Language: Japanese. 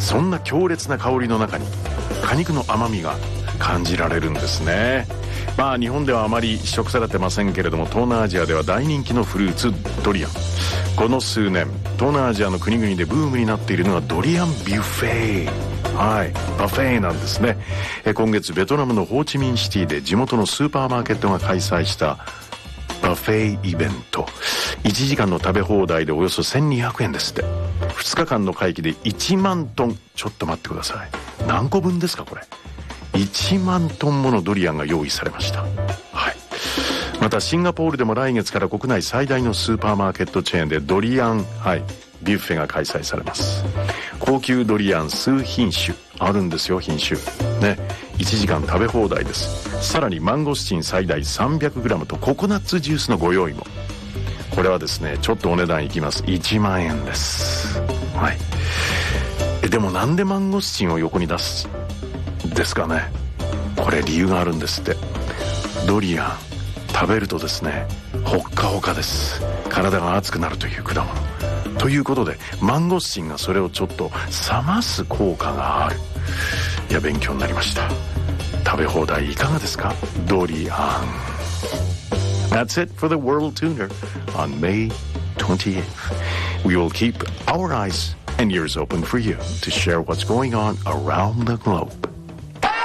そんな強烈な香りの中に果肉の甘みが感じられるんですね。まあ日本ではあまり試食されてませんけれども、東南アジアでは大人気のフルーツドリアン。この数年東南アジアの国々でブームになっているのがドリアンビュッフェ、パフェなんですね。今月ベトナムのホーチミンシティで地元のスーパーマーケットが開催したパフェイベント。1時間の食べ放題でおよそ1200円ですって。2日間の会期で1万トン。ちょっと待ってください、何個分ですかこれ。1万トンものドリアンが用意されました。またシンガポールでも来月から国内最大のスーパーマーケットチェーンでドリアン、ビュッフェが開催されます。高級ドリアン数品種あるんですよ。品種ね、1時間食べ放題です。さらにマンゴスチン最大 300g とココナッツジュースのご用意も。これはですねちょっとお値段いきます。1万円です。でもなんでマンゴスチンを横に出すですかね。これ理由があるんですって。ドリアン食べるとですねほっかほかです。体が熱くなるという果物ということで、マンゴスチンがそれをちょっと冷ます効果がある。いや勉強になりました。食べ放題いかがですか、ドリアン。 That's it for the World Tuner on May 28th. We will keep our eyes and ears open for you to share what's going on around the globe.